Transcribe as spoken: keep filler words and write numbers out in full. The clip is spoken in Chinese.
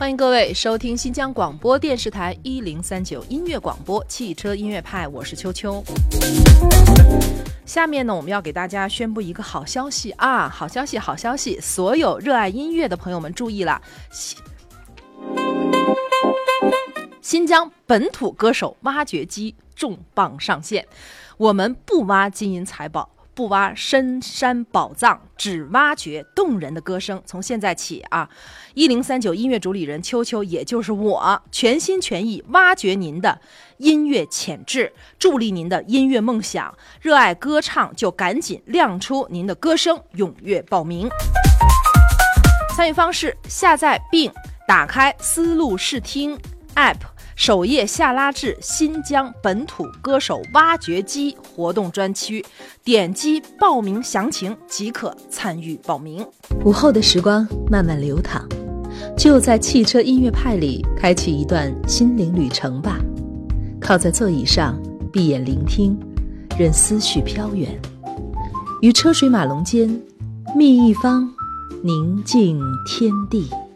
欢迎各位收听新疆广播电视台一零三九音乐广播汽车音乐派，我是秋秋。下面呢，我们要给大家宣布一个好消息啊！好消息，好消息！所有热爱音乐的朋友们注意了，新疆本土歌手挖掘机重磅上线。我们不挖金银财宝，不挖深山宝藏，只挖掘动人的歌声。从现在起啊，一零三九音乐主理人秋秋，也就是我，全心全意挖掘您的音乐潜质，助力您的音乐梦想。热爱歌唱就赶紧亮出您的歌声，踊跃报名。参与方式：下载并打开思路视听 App， 首页下拉至新疆本土歌手挖掘机活动专区，点击报名详情即可参与报名。 午后的时光慢慢流淌，就在汽车音乐派里开启一段心灵旅程吧。靠在座椅上，闭眼聆听，任思绪飘远，于车水马龙间觅一方宁静天地。